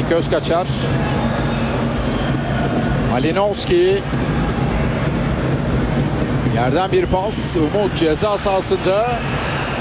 Cenk Özkaçar. Malinovski. Yerden bir pas. Umut ceza sahasında.